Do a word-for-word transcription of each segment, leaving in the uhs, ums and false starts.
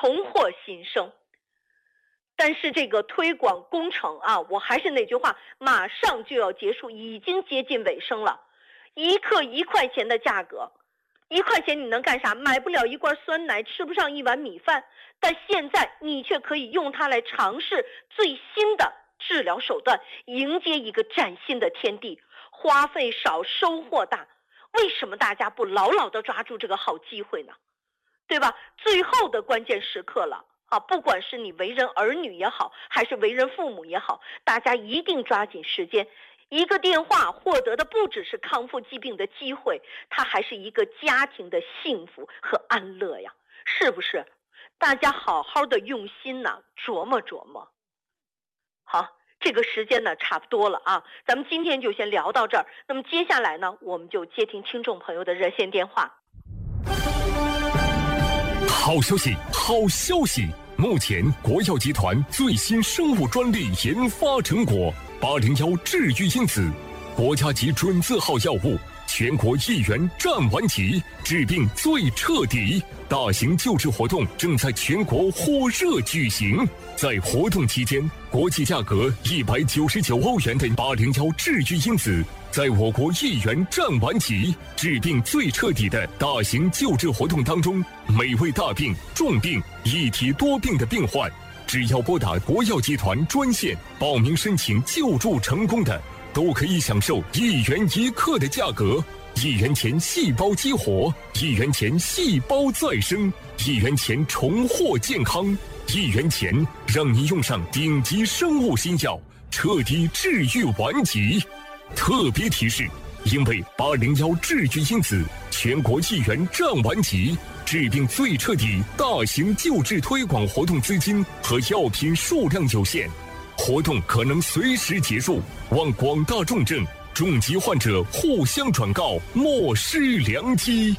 重获新生。但是这个推广工程啊，我还是那句话，马上就要结束，已经接近尾声了。一克一块钱的价格，一块钱你能干啥？买不了一罐酸奶，吃不上一碗米饭。但现在你却可以用它来尝试最新的治疗手段，迎接一个崭新的天地。花费少，收获大，为什么大家不牢牢地抓住这个好机会呢？对吧？最后的关键时刻了啊！不管是你为人儿女也好，还是为人父母也好，大家一定抓紧时间。一个电话获得的不只是康复疾病的机会，它还是一个家庭的幸福和安乐呀，是不是？大家好好的用心呢，琢磨琢磨。好，这个时间呢差不多了啊，咱们今天就先聊到这儿。那么接下来呢，我们就接听听众朋友的热线电话。 好消息，好消息！目前国药集团最新生物专利研发成果八零幺治愈因子，国家级准字号药物，全国一元占完齐，治病最彻底。大型救治活动正在全国火热举行，在活动期间，国际价格一百九十九欧元的八零幺治愈因子，在我国一元占完齐，治病最彻底的大型救治活动当中，每位大病、重病、一体多病的病患，只要拨打国药集团专线报名申请救助成功的，都可以享受一元一克的价格。一元钱细胞激活，一元钱细胞再生，一元钱重获健康，一元钱让你用上顶级生物新药，彻底治愈顽疾。特别提示，因为八零幺治愈因子全国一元占完齐，治病最彻底大型救治推广活动资金和药品数量有限，活动可能随时结束，望广大重症重疾患者互相转告，莫失良机。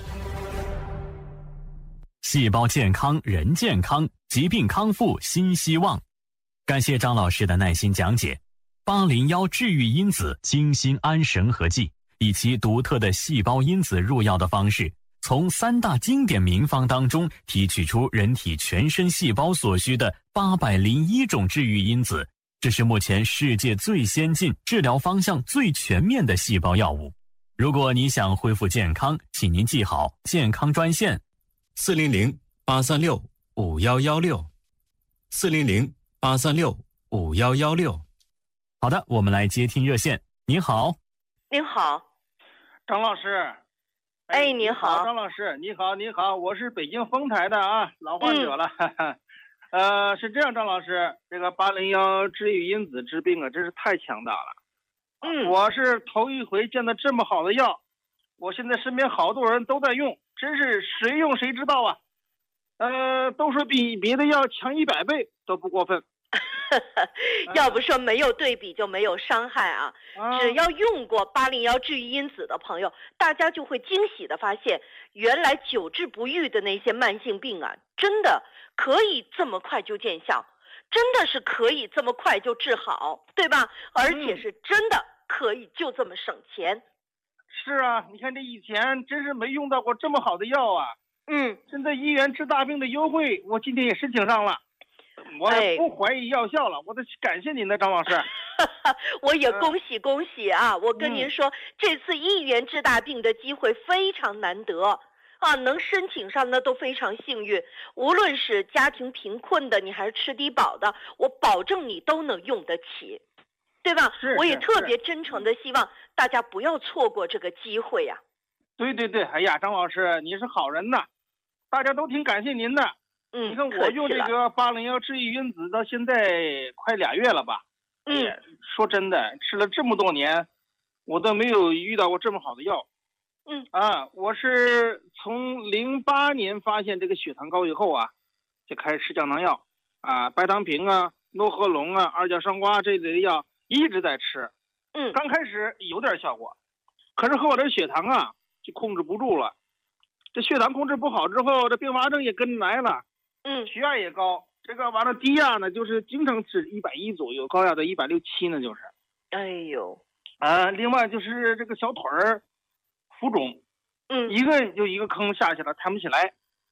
细胞健康人健康，疾病康复新希望。感谢张老师的耐心讲解。八零幺治愈因子精心安神合剂，以其独特的细胞因子入药的方式，从三大经典名方当中提取出人体全身细胞所需的八百零一种治愈因子，这是目前世界最先进、治疗方向最全面的细胞药物。如果你想恢复健康，请您记好健康专线： 四零零八三六五幺幺六，四零零八三六五幺幺六。 好的，我们来接听热线。您好。 您好， 张老师。 哎，你好， 张老师，你好，你好，我是北京丰台的啊，老患者了。嗯呃，是这样，张老师，这个八零幺治愈因子治病啊，真是太强大了。 嗯， 我是头一回见到这么好的药，我现在身边好多人都在用，真是谁用谁知道啊。呃，都说比别的药强一百倍都不过分。 要不说没有对比就没有伤害啊！ 啊只要用过八零幺治愈因子的朋友，大家就会惊喜的发现，原来久治不愈的那些慢性病啊，真的可以这么快就见效，真的是可以这么快就治好，对吧？而且是真的可以就这么省钱。 是啊，你看这以前真是没用到过这么好的药啊。 嗯， 现在一元治大病的优惠，我今天也申请上了。我也不怀疑药效了，我得感谢您的张老师。 我也恭喜恭喜啊！我跟您说，这次一元治大病的机会非常难得啊，能申请上那都非常幸运。无论是家庭贫困的，你还是吃低保的，我保证你都能用得起，对吧？ 是， 我也特别真诚的希望大家不要错过这个机会呀。 对对对，哎呀，张老师，你是好人呐，大家都挺感谢您的。 嗯， 你看我用这个八零幺治愈因子到现在快俩月了吧？ 嗯， 说真的，吃了这么多年，我都没有遇到过这么好的药。 嗯啊，我是从零八年发现这个血糖高以后啊，就开始吃降糖药啊，白糖平啊、诺和龙啊、二甲双胍这类的药一直在吃。 嗯， 刚开始有点效果，可是后来这血糖啊就控制不住了。这血糖控制不好之后，这并发症也跟着来了。 嗯， 血压也高，这个完了低压呢，就是经常吃一百一左右，高压的一百六七呢，就是。 哎呦， 啊，另外就是这个小腿儿浮肿， 嗯， 一个就一个坑下去了，抬不起来。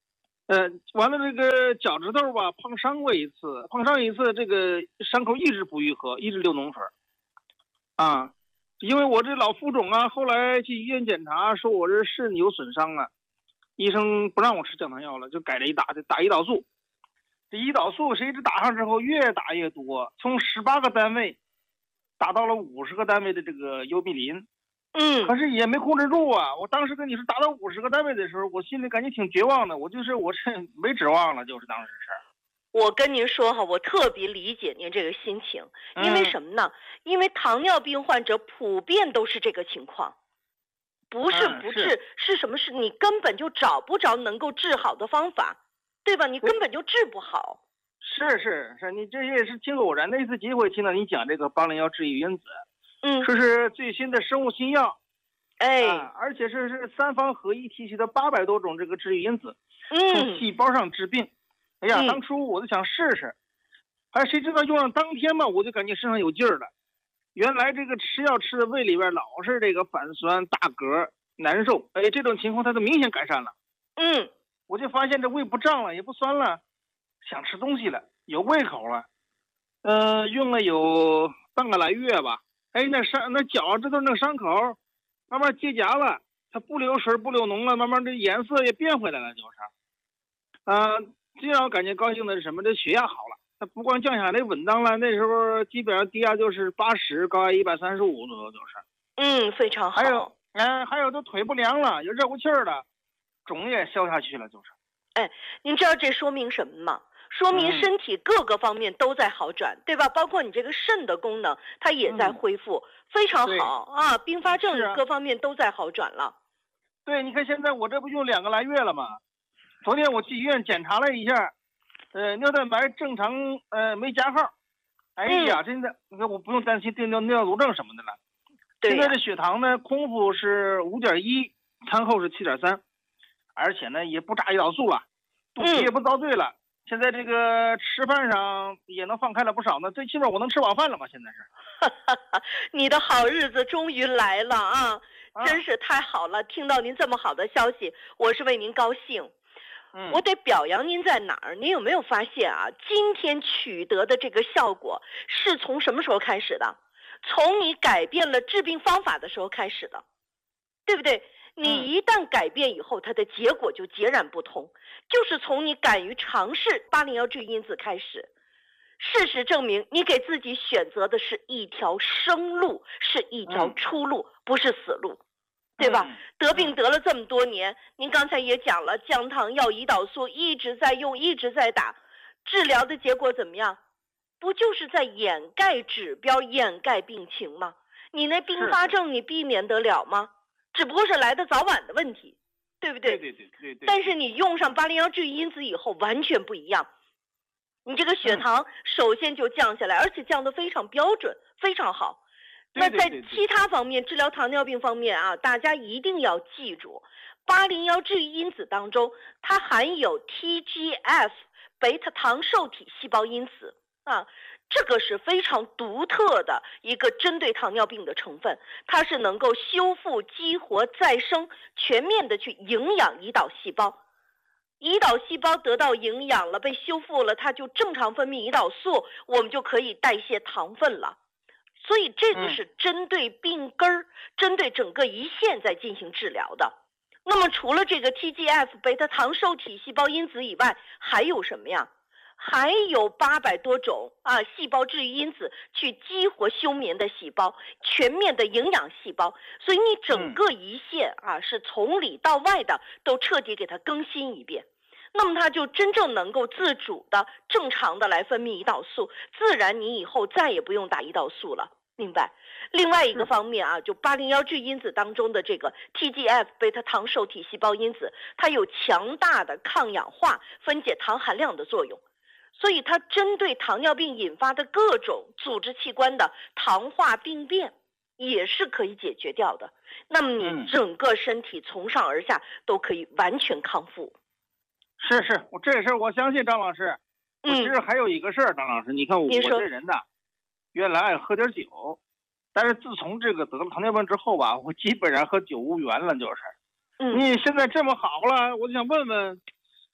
呃，完了这个脚趾头吧碰伤过一次，碰伤一次，这个伤口一直不愈合，一直流脓水。啊，因为我这老浮肿啊，后来去医院检查，说我这肾有损伤啊，医生不让我吃降糖药了，就改了一打打胰岛素。这胰岛素谁知打上之后越打越多，从十八个单位打到了五十个单位的这个优必林。 嗯， 可是也没控制住啊！我当时跟你说达到五十个单位的时候，我心里感觉挺绝望的。我就是我这没指望了，就是当时是。 我跟您说哈，我特别理解您这个心情，因为什么呢？嗯、因为糖尿病患者普遍都是这个情况，不是不治，嗯、是, 是什么？是你根本就找不着能够治好的方法，对吧？你根本就治不好。 是是是，你这也是挺偶然的一次机会听到你讲这个邦灵药治愈因子。 嗯， 这是最新的生物新药， 哎、 啊，而且是是三方合一提取的八百多种这个治愈因子， 嗯， 从细胞上治病。哎呀， 嗯、 当初我就想试试，还谁知道用上当天嘛，我就感觉身上有劲儿了。原来这个吃药吃的胃里边老是这个反酸、打嗝、难受，哎，这种情况它都明显改善了。 嗯， 我就发现这胃不胀了，也不酸了，想吃东西了，有胃口了。呃，用了有半个来月吧。哎，那伤那脚这都那伤口，慢慢结痂了，它不流水不流脓了，慢慢这颜色也变回来了，就是。呃，最让我感觉高兴的是什么？这血压好了，它不光降下来稳当了，那时候基本上低压就是八十，高压一百三十五左右，就是。 嗯，非常好。 还有，哎，还有都腿不凉了，有热乎气儿了，肿也消下去了，就是。 哎，您知道这说明什么吗？说明身体各个方面都在好转，嗯、对吧？包括你这个肾的功能，它也在恢复，嗯、非常好啊！并发症各方面都在好转了。 对，你看现在我这不用两个来月了吗？昨天我去医院检查了一下，呃，尿蛋白正常，呃，没加号。哎呀，嗯、真的，你看我不用担心尿尿毒症什么的了。 对、 现在这血糖呢，空腹是五点一，餐后是七点三，而且呢也不扎胰岛素了，肚皮也不遭罪了。嗯现在这个吃饭上也能放开了不少呢，最起码我能吃饱饭了嘛，现在是。 你的好日子终于来了啊！啊真是太好了，听到您这么好的消息，我是为您高兴。嗯，我得表扬您在哪儿？您有没有发现啊？今天取得的这个效果是从什么时候开始的？从你改变了治病方法的时候开始的，对不对？你一旦改变以后，它的结果就截然不同。就是从你敢于尝试巴零幺治愈因子开始，事实证明，你给自己选择的是一条生路，是一条出路，嗯、不是死路，对吧？嗯、得病得了这么多年，您刚才也讲了，降糖药、胰岛素一直在用，一直在打，治疗的结果怎么样？不就是在掩盖指标、掩盖病情吗？你那并发症你避免得了吗？只不过是来的早晚的问题，对不对？ 对对对对对。 但是你用上巴零幺治愈因子以后，完全不一样。你这个血糖首先就降下来，嗯、而且降得非常标准，非常好。 对对对对。 那在其他方面，治疗糖尿病方面啊，大家一定要记住，巴零幺治愈因子当中，它含有 T G F 贝塔糖受体细胞因子啊。这个是非常独特的一个针对糖尿病的成分，它是能够修复、激活、再生，全面的去营养胰岛细胞。胰岛细胞得到营养了，被修复了，它就正常分泌胰岛素，我们就可以代谢糖分了。所以这个是针对病根儿、嗯、针对整个胰腺在进行治疗的。那么除了这个 T G F 贝塔糖受体细胞因子以外，还有什么呀？还有八百多种啊细胞治愈因子去激活休眠的细胞，全面的营养细胞，所以你整个胰腺啊、嗯、是从里到外的都彻底给它更新一遍，那么它就真正能够自主的正常的来分泌胰岛素，自然你以后再也不用打胰岛素了，明白？另外一个方面啊，就巴零幺治愈因子当中的这个 T G F 贝塔糖受体细胞因子，它有强大的抗氧化、分解糖含量的作用。所以它针对糖尿病引发的各种组织器官的糖化病变也是可以解决掉的，那么你整个身体从上而下都可以完全康复。 是是，我这事儿我相信张老师。我其实还有一个事儿，张老师，你看我我这人呐，原来爱喝点酒，但是自从这个得了糖尿病之后吧，我基本上和酒无缘了，就是。嗯。你现在这么好了，我就想问问，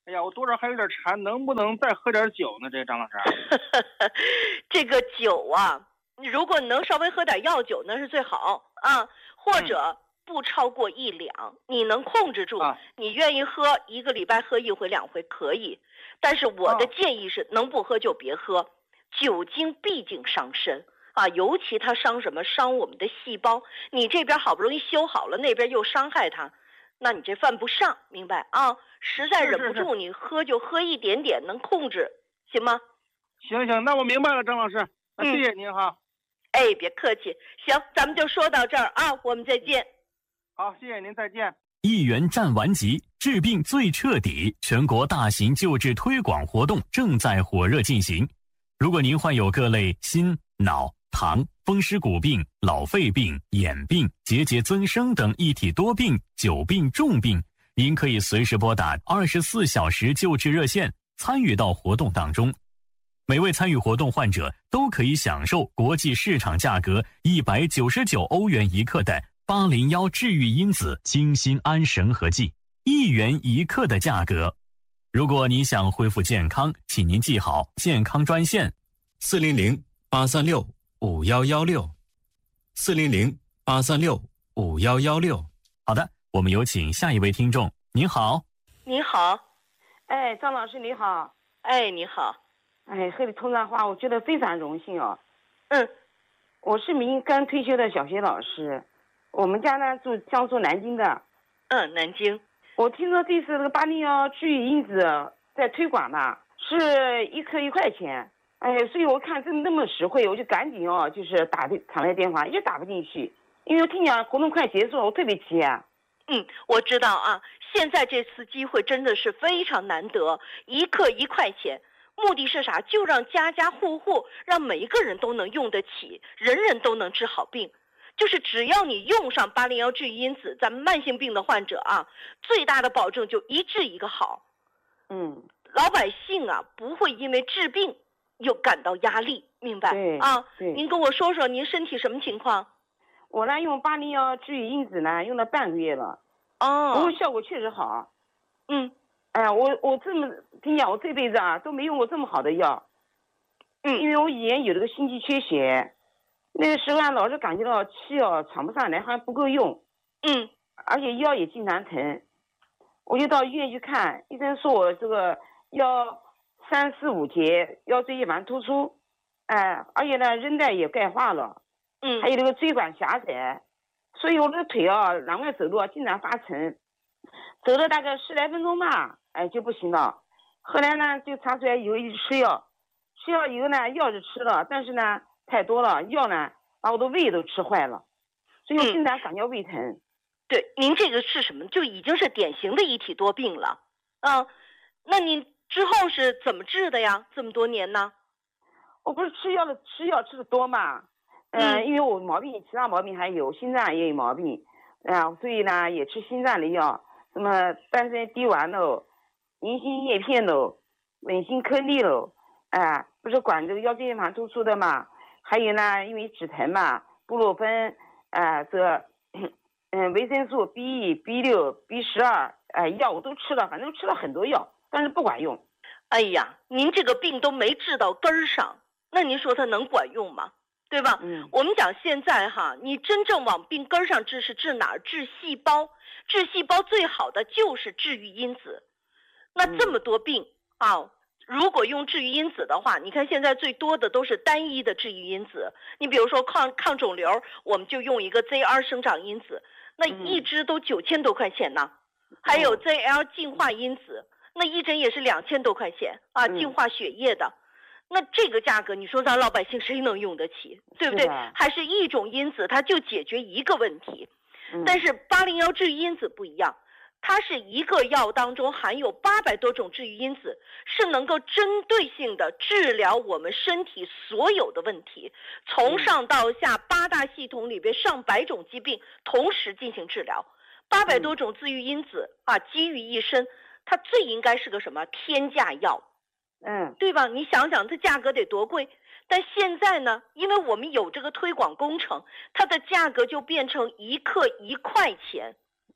哎呀，我多少还有点馋，能不能再喝点酒呢？这个张老师， 这个酒啊，如果能稍微喝点药酒，那是最好啊，或者不超过一两，你能控制住， 啊、 你愿意喝一个礼拜喝一回两回可以，但是我的建议是，能不喝就别喝，酒精毕竟伤身。啊，尤其它伤什么？伤我们的细胞。你这边好不容易修好了，那边又伤害它，那你这犯不上，明白啊？实在忍不住， 是是是你喝就喝一点点，能控制，行吗？ 行行，那我明白了，张老师，那谢谢您哈。 嗯、哎，别客气，行，咱们就说到这儿啊，我们再见。 好，谢谢您，再见。 一元战完疾，治病最彻底，全国大型救治推广活动正在火热进行。如果您患有各类心、脑、糖、风湿骨病、老肺病、眼病、结节增生等一体多病、久病重病，您可以随时拨打二十四小时救治热线，参与到活动当中。每位参与活动患者都可以享受国际市场价格一百九十九欧元一克的八零幺治愈因子精心安神和剂，一元一克的价格。如果您想恢复健康，请您记好健康专线四零零八三六五幺幺六，四零零八三六五幺幺六。 好的，我们有请下一位听众。您好。 你好。 哎，张老师你好。 哎，你好。 哎，和你通上话，我觉得非常荣幸哦。 嗯， 我是名刚退休的小学老师，我们家呢住江苏南京的。 嗯，南京。 我听说这次这个八零幺治愈因子在推广呢，是一克一块钱。哎，所以我看真那么实惠，我就赶紧哦，就是打的抢来电话，一直打不进去，因为我听讲活动快结束了，我特别急啊。 嗯，我知道啊，现在这次机会真的是非常难得，一克一块钱，目的是啥？就让家家户户，让每一个人都能用得起，人人都能治好病。就是只要你用上八零幺治愈因子，咱们慢性病的患者啊，最大的保证就一治一个好。 嗯， 老百姓啊，不会因为治病又感到压力，明白？ 对啊， 对。 您跟我说说您身体什么情况？ 我呢用八零幺治愈因子呢用了半个月了， 哦， 不过效果确实好。 嗯， 哎、呃，我我这么听讲，我这辈子啊都没用过这么好的药。 嗯， 因为我以前有这个心肌缺血。那个时候啊，老是感觉到气哦喘不上来，还不够用， 嗯， 而且腰也经常疼，我就到医院去看，医生说我这个腰三四五节，腰椎间盘突出，哎、呃，而且呢韧带也钙化了， 嗯， 还有那个椎管狭窄，所以我这个腿啊，往外走路啊经常发沉，走了大概十来分钟吧，哎就不行了，后来呢就查出来以后一直吃药，吃药以后呢药是吃了，但是呢太多了，药呢把我的胃都吃坏了，所以我经常感觉胃疼。 嗯、对，您这个是什么？就已经是典型的一体多病了。啊，那您之后是怎么治的呀？这么多年呢？ 我不是吃药的，吃药吃的多嘛。呃、嗯，因为我毛病，其他毛病还有，心脏也有毛病，啊、呃，所以呢也吃心脏的药，什么丹参滴丸喽，银杏叶片喽，稳心颗粒喽，啊、呃，不是管这个腰椎间盘突出的嘛。还有呢，因为止疼嘛，布洛芬，啊、呃，这，嗯，维生素 B、B 六、B 十二，哎，药我都吃了，反正吃了很多药，但是不管用。 哎呀，您这个病都没治到根儿上，那您说它能管用吗？对吧？ 嗯， 我们讲现在哈，你真正往病根儿上治是治哪儿？治细胞，治细胞最好的就是治愈因子。那这么多病、嗯、啊。如果用治愈因子的话，你看现在最多的都是单一的治愈因子。你比如说抗抗肿瘤，我们就用一个 Z R 生长因子，那一支都九千多块钱呢。嗯、还有 Z L 净化因子，那一针也是两千多块钱啊， 嗯、 净化血液的。那这个价格，你说咱老百姓谁能用得起？对不对？还是一种因子，它就解决一个问题。 嗯、 但是八零幺治愈因子不一样。它是一个药当中含有八百多种治愈因子，是能够针对性的治疗我们身体所有的问题，从上到下八大系统里边上百种疾病同时进行治疗，八百多种治愈因子啊，集于一身，它最应该是个什么天价药， 嗯， 对吧？你想想它价格得多贵，但现在呢，因为我们有这个推广工程，它的价格就变成一克一块钱。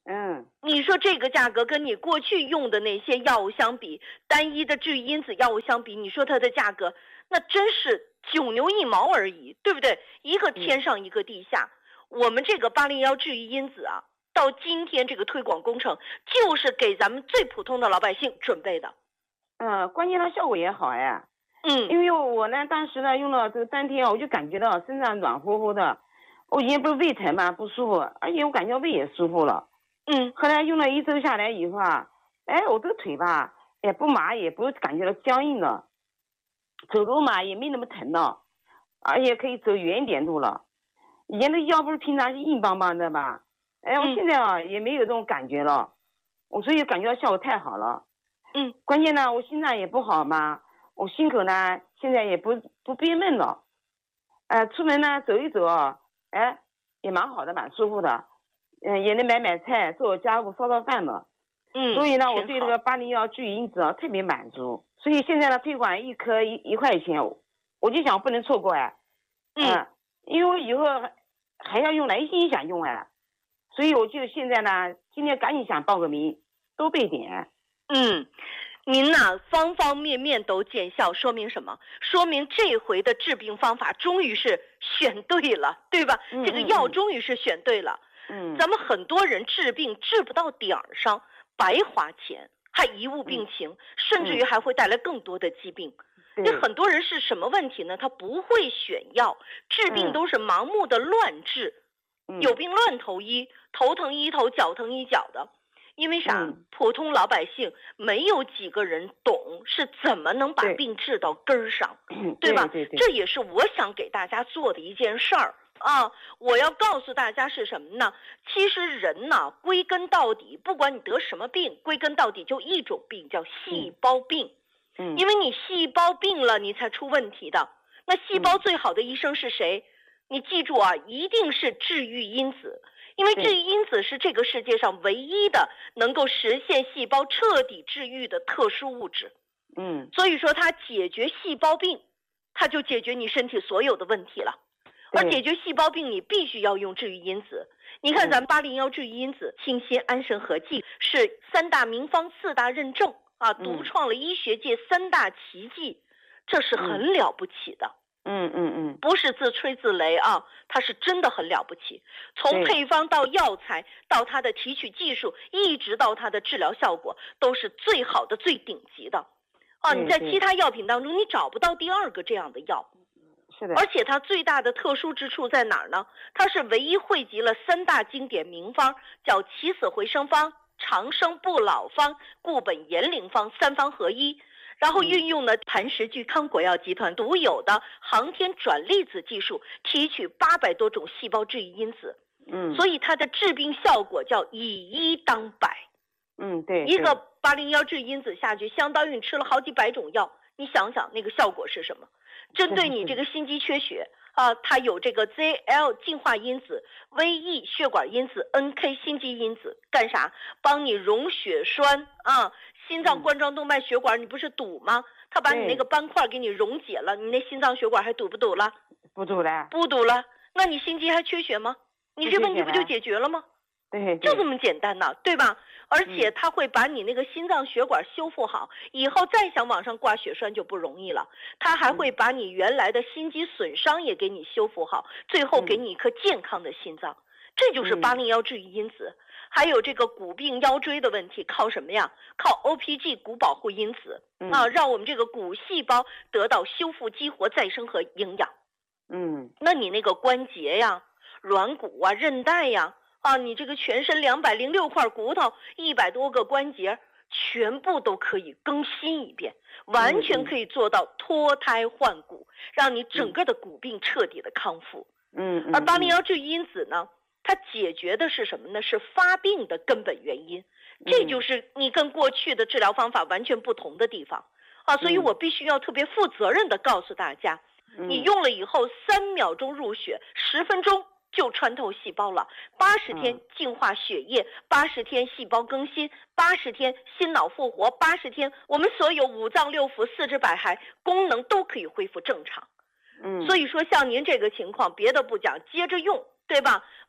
嗯， 你说这个价格跟你过去用的那些药物相比，单一的治愈因子药物相比，你说它的价格那真是九牛一毛而已，对不对？一个天上一个地下。嗯、我们这个八零幺治愈因子啊，到今天这个推广工程就是给咱们最普通的老百姓准备的。 嗯，关键它效果也好哎。 嗯， 因为我呢当时呢用了这三天，我就感觉到身上软乎乎的，我以前不是胃疼嘛不舒服，而且我感觉胃也舒服了。 嗯， 后来用了一周下来以后啊，哎，我这个腿吧，也不麻，也不感觉到僵硬了，走路嘛也没那么疼了，而且可以走远一点路了。以前的腰不是平常是硬邦邦的吧？哎，我现在啊、嗯、也没有这种感觉了，我所以感觉到效果太好了。 嗯， 关键呢，我心脏也不好嘛，我心口呢现在也不不憋闷了，呃，出门呢走一走啊，哎，也蛮好的，蛮舒服的。嗯，也能买买菜，做家务，烧烧饭了。 嗯， 所以呢，我对这个八零幺治愈因子啊特别满足。所以现在呢，推广一颗一一块钱，我就想不能错过哎。 嗯， 呃、因为我以后还要用来心想用哎，所以我就现在呢，今天赶紧想报个名，多备点。 嗯，您呢方方面面都见效，说明什么？说明这回的治病方法终于是选对了，对吧？ 嗯、 这个药终于是选对了。 嗯， 咱们很多人治病治不到点儿上，白花钱，还贻误病情，嗯、甚至于还会带来更多的疾病。 嗯、 这很多人是什么问题呢？他不会选药，治病都是盲目的乱治， 嗯、 有病乱投医，头疼医头，脚疼医脚的。因为啥？ 嗯、 普通老百姓没有几个人懂是怎么能把病治到根儿上， 对, 对吧？ 对对对， 这也是我想给大家做的一件事儿。啊，我要告诉大家是什么呢？其实人呢，归根到底，不管你得什么病，归根到底就一种病，叫细胞病。 嗯， 因为你细胞病了，你才出问题的。那细胞最好的医生是谁？嗯、你记住啊，一定是治愈因子，因为治愈因子是这个世界上唯一的能够实现细胞彻底治愈的特殊物质。 嗯， 所以说它解决细胞病，它就解决你身体所有的问题了。而解决细胞病，你必须要用治愈因子。你看咱八零幺治愈因子，清心安神合剂是三大名方四大认证啊，独创了医学界三大奇迹，这是很了不起的。 嗯嗯嗯， 不是自吹自擂啊，它是真的很了不起。从配方到药材，到它的提取技术，一直到它的治疗效果，都是最好的、最顶级的。啊，你在其他药品当中，你找不到第二个这样的药。 是的， 而且它最大的特殊之处在哪儿呢？它是唯一汇集了三大经典名方，叫起死回生方、长生不老方、固本延龄方，三方合一。然后运用了磐石聚康国药集团独有的航天转粒子技术，提取八百多种细胞治愈因子。 嗯， 所以它的治病效果叫以一当百。 嗯，对， 一个八零幺治愈因子下去，相当于你吃了好几百种药，你想想那个效果是什么？针对你这个心肌缺血啊，它有这个 Z L 净化因子、V E 血管因子、N K 心肌因子，干啥？帮你溶血栓啊，心脏冠状动脉血管你不是堵吗？它把你那个斑块给你溶解了，你那心脏血管还堵不堵了？ 不堵了， 不堵了。那你心肌还缺血吗？你这问题不就解决了吗？ 对， 就这么简单的，对吧？而且它会把你那个心脏血管修复好，以后再想往上挂血栓就不容易了。它还会把你原来的心肌损伤也给你修复好，最后给你一颗健康的心脏。这就是八零幺治愈因子。还有这个骨病腰椎的问题，靠什么呀？靠 O P G 骨保护因子啊，让我们这个骨细胞得到修复、激活、再生和营养。 嗯， 那你那个关节呀、软骨啊、韧带呀。啊，你这个全身两百零六块骨头，一百多个关节，全部都可以更新一遍，完全可以做到脱胎换骨，让你整个的骨病彻底的康复。 嗯， 而八零幺治愈因子呢，它解决的是什么呢？是发病的根本原因，这就是你跟过去的治疗方法完全不同的地方啊！所以我必须要特别负责任的告诉大家，你用了以后三秒钟入血，十分钟。就穿透细胞了，八十天净化血液，八十天细胞更新，八十天心脑复活，八十天我们所有五脏六腑、四肢百骸功能都可以恢复正常。 嗯， 所以说像您这个情况，别的不讲，接着用，对吧？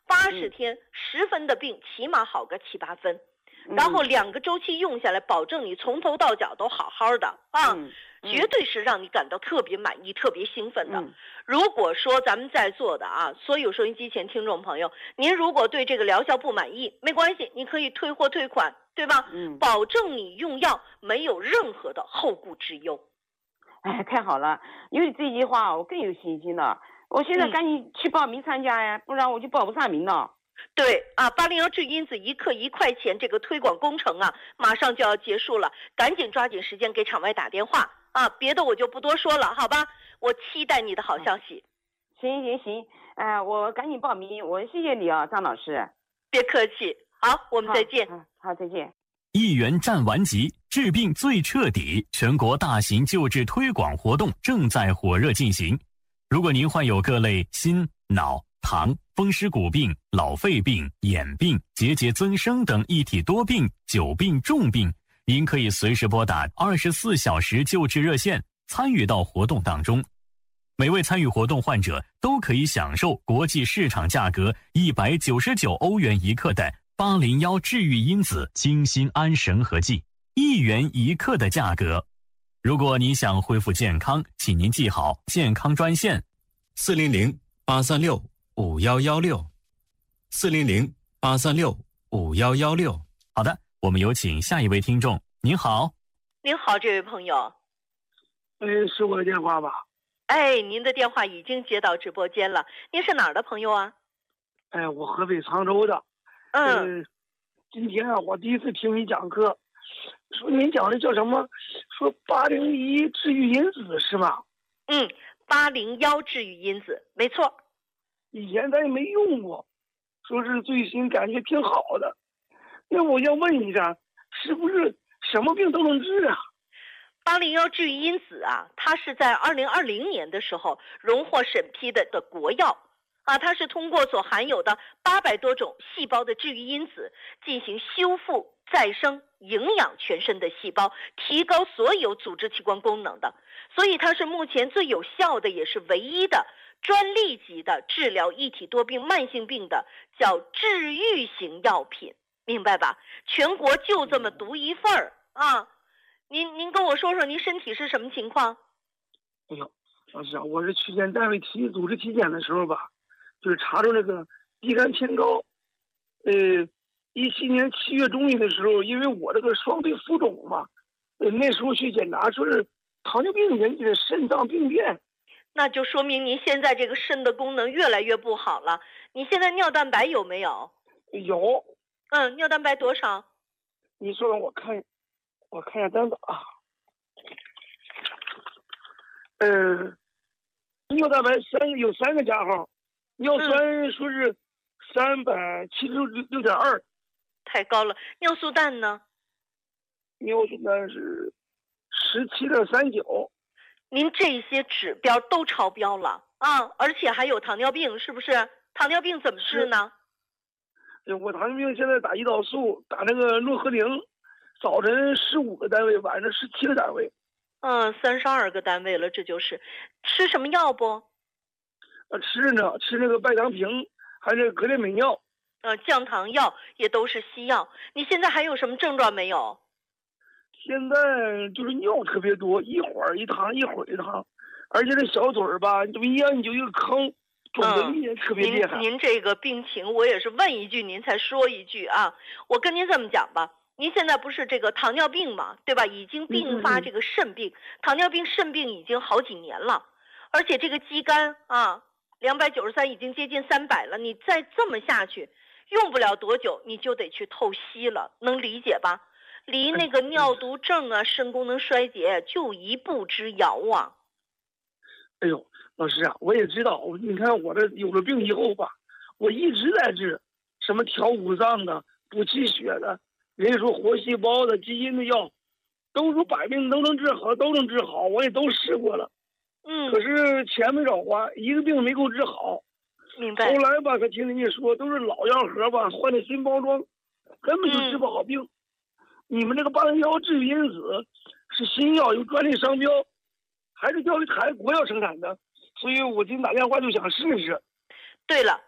八十天十分的病，起码好个七八分。然后两个周期用下来，保证你从头到脚都好好的啊， 嗯嗯、 绝对是让你感到特别满意、特别兴奋的。 嗯、 如果说咱们在座的啊，所有收音机前听众朋友，您如果对这个疗效不满意，没关系，你可以退货退款，对吧？ 嗯， 保证你用药没有任何的后顾之忧。 哎，太好了，因为这句话我更有信心了。我现在赶紧去报名参加呀，嗯、不然我就报不上名了。 对啊，八零幺治愈因子一克一块钱这个推广工程啊，马上就要结束了，赶紧抓紧时间给场外打电话啊！别的我就不多说了，好吧？我期待你的好消息。 行行行，哎、呃，我赶紧报名，我谢谢你啊，张老师。 别客气，好，我们再见。 好，好，好，再见。 一元战完级，治病最彻底，全国大型救治推广活动正在火热进行。如果您患有各类心、脑、糖、风湿骨病、老肺病、眼病、结节增生等一体多病、久病重病，您可以随时拨打二十四小时救治热线，参与到活动当中。每位参与活动患者都可以享受国际市场价格一百九十九欧元一克的八零幺治愈因子精心安神合剂，一元一克的价格。如果您想恢复健康，请您记好健康专线： 四零零八三六五幺幺六，四零零八三六五幺幺六。 好的，我们有请下一位听众。您好。 您好，这位朋友。 哎，是我的电话吧？ 哎，您的电话已经接到直播间了。您是哪儿的朋友啊？ 哎，我合肥沧州的。 嗯、呃， 今天啊，我第一次听你讲课，说您讲的叫什么？说八零一治愈因子是吗？ 嗯，八零幺治愈因子，没错。 以前咱也没用过，说是最新，感觉挺好的。那我要问一下，是不是什么病都能治啊？ 八零幺治愈因子啊，它是在二零二零年的时候荣获审批的的国药啊，它是通过所含有的八百多种细胞的治愈因子进行修复、再生、营养全身的细胞，提高所有组织器官功能的，所以它是目前最有效的，也是唯一的专利级的治疗一体多病慢性病的叫治愈型药品，明白吧？全国就这么独一份儿啊！您您跟我说说您身体是什么情况？ 哎呦，老师啊，我是去年单位体组织体检的时候吧，就是查出那个乙肝偏高。呃，一七年七月中旬的时候，因为我这个双腿浮肿嘛，呃，那时候去检查说是糖尿病引起的肾脏病变。 那就说明您现在这个肾的功能越来越不好了。你现在尿蛋白有没有？ 有。 嗯，尿蛋白多少？ 你说让我看，我看一下单子啊。呃，尿蛋白三有三个加号，尿酸说是三百七十六六点二， 太高了。尿素氮呢？ 尿素氮是十七点三九。 您这些指标都超标了啊，而且还有糖尿病，是不是？糖尿病怎么治呢？ 我糖尿病现在打胰岛素，打那个诺和灵，早晨十五个单位，晚上十七个单位。 嗯，三十二个单位了，这就是吃什么药不？ 呃，吃呢，吃那个拜糖平，还是格列美药。 呃，降糖药也都是西药。你现在还有什么症状没有？ 现在就是尿特别多，一会儿一趟，一会儿一趟，而且这小嘴儿吧，就一按就一个坑，肿的也特别厉害。 嗯、您您这个病情，我也是问一句您才说一句啊。我跟您这么讲吧，您现在不是这个糖尿病嘛，对吧？已经并发这个肾病，嗯、糖尿病、肾病已经好几年了，而且这个肌酐啊，两百九十三已经接近三百了，你再这么下去，用不了多久你就得去透析了，能理解吧？离那个尿毒症啊、肾功能衰竭就一步之遥啊！ 哎呦，老师啊，我也知道，你看我这有了病以后吧，我一直在治，什么调五脏的、补气血的，人家说活细胞的、基因的药，都说百病都能治好，都能治好，我也都试过了。 嗯。 可是钱没少花，一个病没够治好。 明白。 后来吧，可听人家说，都是老药盒吧，换的新包装，根本就治不好病。嗯，你们这个八零幺治愈因子是新药，有专利商标，还是叫还国药生产的，所以我今天打电话就想试试。 对了，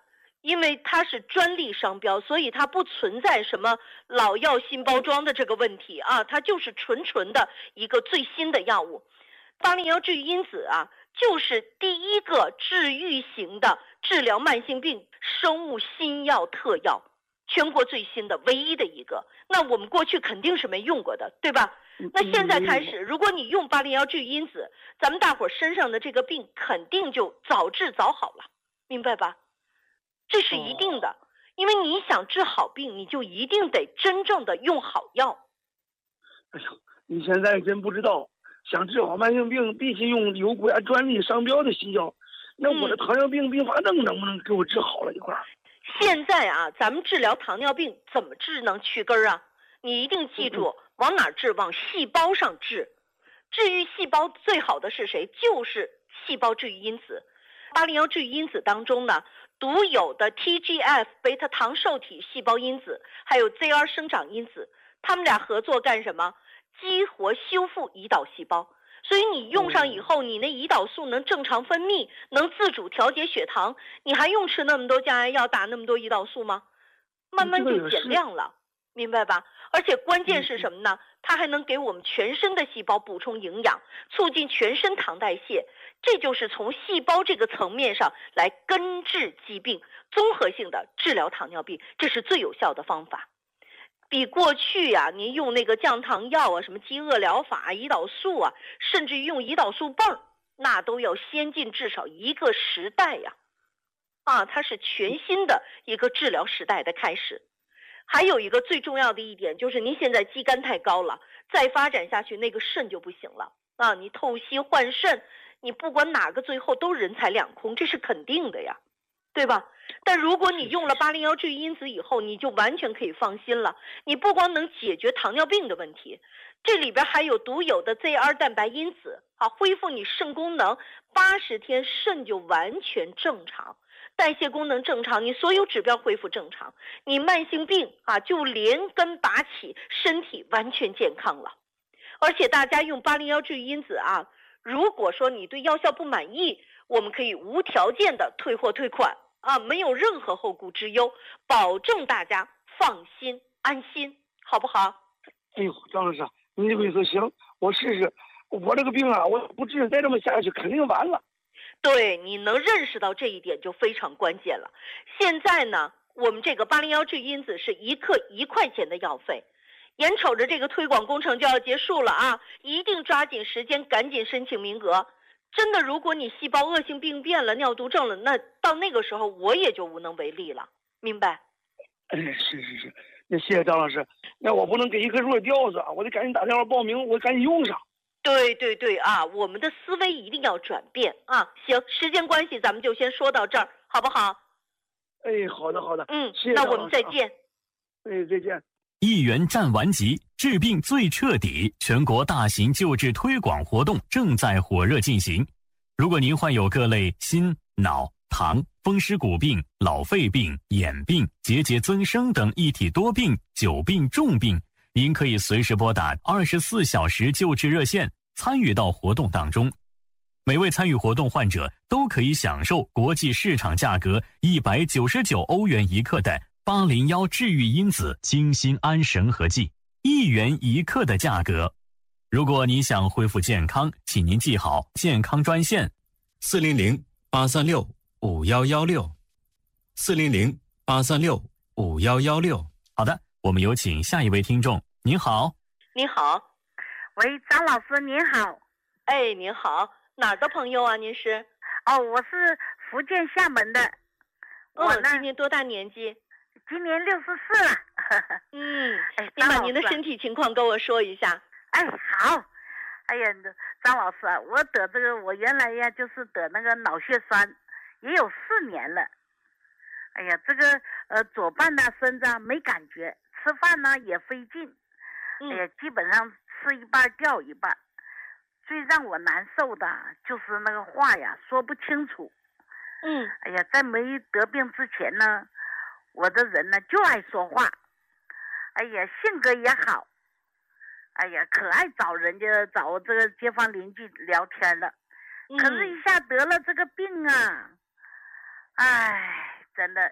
因为它是专利商标，所以它不存在什么老药新包装的这个问题啊，它就是纯纯的一个最新的药物。八零幺治愈因子啊，就是第一个治愈型的治疗慢性病生物新药特药，全国最新的唯一的一个。那我们过去肯定是没用过的，对吧？那现在开始，如果你用八零幺治愈因子，咱们大伙身上的这个病肯定就早治早好了，明白吧？这是一定的，因为你想治好病，你就一定得真正的用好药。 哎呦，你现在真不知道，想治好慢性病必须用有国家专利商标的新药。那我的糖尿病并发症能不能给我治好了一块儿？ 现在啊，咱们治疗糖尿病怎么治能去根儿啊？你一定记住，往哪治？往细胞上治。治愈细胞最好的是谁？就是细胞治愈因子。八零幺治愈因子当中呢，独有的 T G F 贝塔糖受体细胞因子，还有 Z R 生长因子，他们俩合作干什么？激活修复胰岛细胞。所以你用上以后，你那胰岛素能正常分泌，能自主调节血糖，你还用吃那么多降压药，打那么多胰岛素吗？慢慢就减量了，明白吧？而且关键是什么呢？它还能给我们全身的细胞补充营养，促进全身糖代谢。这就是从细胞这个层面上来根治疾病，综合性的治疗糖尿病，这是最有效的方法。比过去啊，您用那个降糖药啊，什么饥饿疗法、胰岛素啊，甚至于用胰岛素泵，那都要先进至少一个时代呀！啊，它是全新的一个治疗时代的开始。还有一个最重要的一点就是，您现在肌酐太高了，再发展下去那个肾就不行了啊！你透析换肾，你不管哪个最后都人财两空，这是肯定的呀，对吧？但如果你用了八零幺治愈因子以后，你就完全可以放心了。你不光能解决糖尿病的问题，这里边还有独有的 Z R 蛋白因子啊，恢复你肾功能，八十天肾就完全正常，代谢功能正常，你所有指标恢复正常，你慢性病啊就连根拔起，身体完全健康了。而且大家用八零幺治愈因子啊，如果说你对药效不满意，我们可以无条件的退货退款啊，没有任何后顾之忧，保证大家放心安心，好不好？ 哎呦，张老师，你这个意思行，我试试。我这个病啊，我不治，再这么下去肯定完了。 对，你能认识到这一点就非常关键了。现在呢，我们这个八零幺治愈因子是一克一块钱的药费，眼瞅着这个推广工程就要结束了啊，一定抓紧时间，赶紧申请名额。真的，如果你细胞恶性病变了、尿毒症了，那到那个时候我也就无能为力了，明白？ 哎，是是是，那谢谢张老师。那我不能给一棵树吊死啊，我得赶紧打电话报名，我赶紧用上。 对对对啊，我们的思维一定要转变啊！行，时间关系，咱们就先说到这儿，好不好？ 哎，好的好的， 嗯， 谢谢那我们再见。 哎，再见。 一元战完集，治病最彻底，全国大型救治推广活动正在火热进行。如果您患有各类心、脑、糖、风湿骨病、老肺病、眼病、结节增生等一体多病、久病重病，您可以随时拨打二十四小时救治热线，参与到活动当中。每位参与活动患者都可以享受国际市场价格一百九十九欧元一克的八零幺治愈因子精心安神合剂，一元一克的价格。如果你想恢复健康，请您记好健康专线四零零八三六五幺幺六，四零零八三六五幺幺六。 好的，我们有请下一位听众。您好。 您好。 喂，张老师您好。 哎，您好，哪儿的朋友啊？您是？ 哦，我是福建厦门的。 我呢、嗯、今年多大年纪？ 今年六十四了。 嗯，哎，您把您的身体情况跟我说一下。 哎，好。哎呀，张老师啊，我得这个，我原来呀就是得那个脑血栓，也有四年了。哎呀，这个呃左半呢身子没感觉，吃饭呢也费劲。 嗯、 哎呀，基本上吃一半掉一半。最让我难受的就是那个话呀说不清楚。 嗯， 哎呀，在没得病之前呢，我的人呢就爱说话。哎呀，性格也好。哎呀，可爱找人家找这个街坊邻居聊天了。 嗯、 可是一下得了这个病啊，哎，真的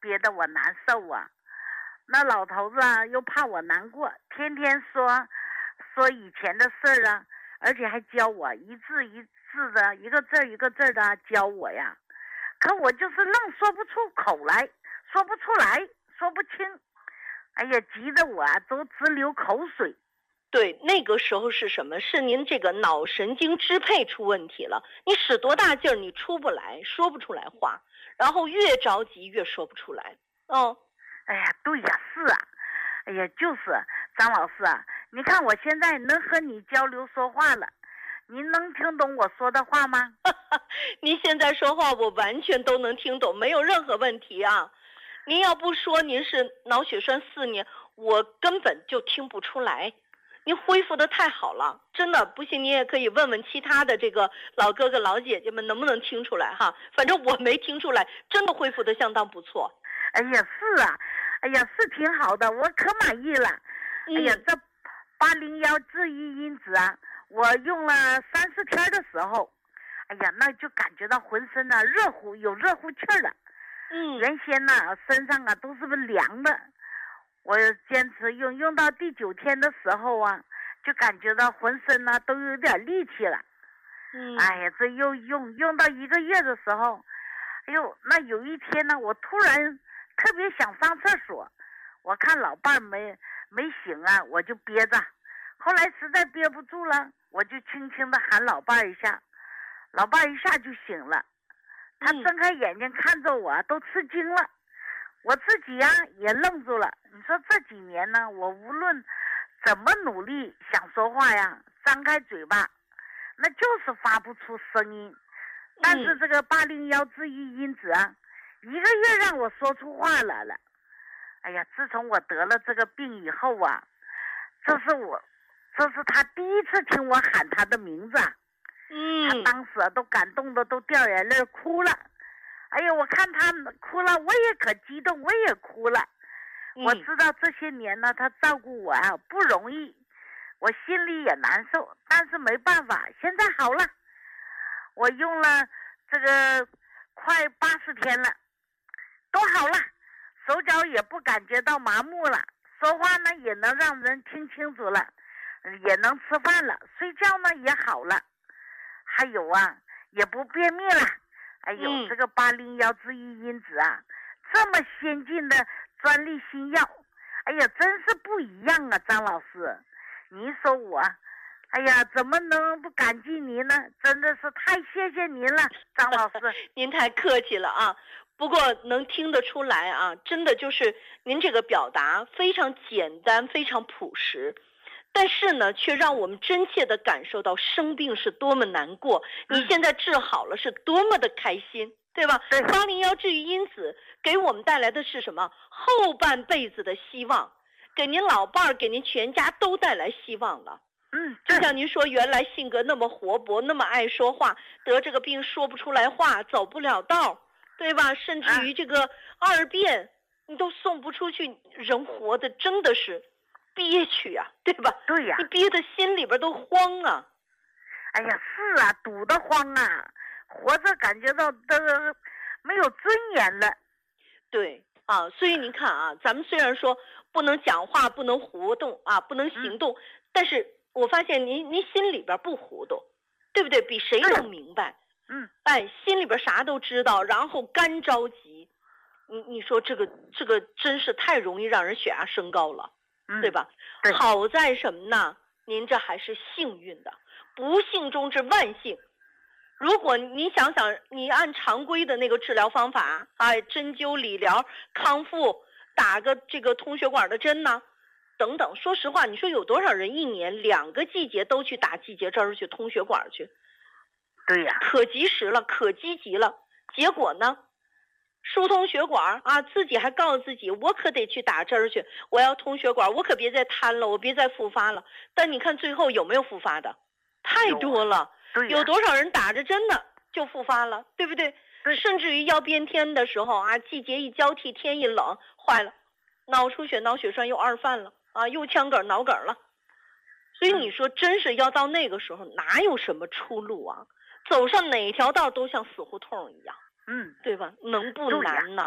憋得我难受啊。那老头子啊又怕我难过，天天说说以前的事儿啊，而且还教我一字一字的，一个字一个字的教我呀。可我就是愣说不出口来，说不出来，说不清。哎呀，急得我啊都直流口水。 对，那个时候是什么？是您这个脑神经支配出问题了。你使多大劲儿，你出不来，说不出来话，然后越着急越说不出来。哦， 哎呀，对呀，是啊。哎呀，就是张老师啊，你看我现在能和你交流说话了，您能听懂我说的话吗？ 您现在说话我完全都能听懂，没有任何问题啊。您要不说您是脑血栓四年，我根本就听不出来。您恢复的太好了，真的不信，你也可以问问其他的这个老哥哥老姐姐们能不能听出来哈。反正我没听出来，真的恢复的相当不错。 哎呀，是啊，哎呀，是挺好的，我可满意了。 嗯、 哎呀，这八零幺治愈因子啊，我用了三四天的时候，哎呀，那就感觉到浑身啊热乎，有热乎气儿了。 嗯， 原先呢身上啊都是凉的。我坚持用，用到第九天的时候啊，就感觉到浑身呢都有点力气了。 嗯， 哎呀，这又用用到一个月的时候，哎呦，那有一天呢，我突然特别想上厕所，我看老伴没没醒啊，我就憋着。后来实在憋不住了，我就轻轻的喊老伴一下，老伴一下就醒了。他睁开眼睛看着我，都吃惊了。我自己呀、啊、也愣住了。你说这几年呢，我无论怎么努力想说话呀，张开嘴巴，那就是发不出声音。但是这个八零幺治愈因子啊，一个月让我说出话来了。哎呀，自从我得了这个病以后啊，这是我，这是他第一次听我喊他的名字啊。 嗯， 他当时啊都感动的都掉眼泪哭了。哎呀，我看他哭了，我也可激动，我也哭了。 嗯、 我知道这些年呢，他照顾我啊不容易，我心里也难受，但是没办法，现在好了。我用了这个快八十天了，都好了，手脚也不感觉到麻木了，说话呢也能让人听清楚了，也能吃饭了，睡觉呢也好了，还有啊，也不便秘了。哎呦， 嗯、 这个八零幺治愈因子啊，这么先进的专利新药，哎呀，真是不一样啊，张老师，您说我，哎呀，怎么能不感激您呢？真的是太谢谢您了，张老师。 您太客气了啊，不过能听得出来啊，真的就是您这个表达非常简单，非常朴实。但是呢，却让我们真切地感受到生病是多么难过，你现在治好了是多么的开心，对吧？ 对， 八零幺治愈因子给我们带来的是什么？后半辈子的希望，给您老伴儿，给您全家都带来希望了。 嗯， 就像您说，原来性格那么活泼，那么爱说话，得这个病说不出来话，走不了道，对吧？甚至于这个二便，你都送不出去，人活的真的是憋屈啊，对吧？ 对呀， 你憋得心里边都慌啊。 哎呀，是啊，堵得慌啊，活着感觉到这个没有尊严了。 对啊，所以您看啊，咱们虽然说不能讲话，不能活动啊，不能行动，嗯、但是我发现您您心里边不糊涂，对不对？比谁都明白。 嗯， 哎，心里边啥都知道，然后干着急。你你说这个这个真是太容易让人血压升高了。 嗯、 对吧？ 对， 好在什么呢？您这还是幸运的，不幸中之万幸。如果你想想，你按常规的那个治疗方法，哎，针灸、理疗、康复，打个这个通血管的针呢，等等。说实话，你说有多少人一年两个季节都去打季节针去通血管去？ 对呀， 可及时了，可积极了。结果呢？疏通血管啊，自己还告诉自己，我可得去打针去，我要通血管，我可别再瘫了，我别再复发了。但你看最后有没有复发的？太多了， 对， 有多少人打着针呢就复发了，对不对？ 对， 甚至于要变天的时候啊，季节一交替，天一冷，坏了，脑出血、脑血栓又二犯了啊，又腔梗、脑梗了。所以你说，真是要到那个时候，哪有什么出路啊？走上哪条道都像死胡同一样。 嗯， 对吧？能不难呢？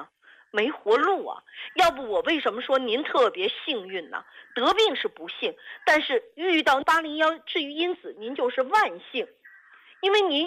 没活路啊！要不我为什么说您特别幸运呢？得病是不幸，但是遇到八零幺治愈因子，您就是万幸，因为您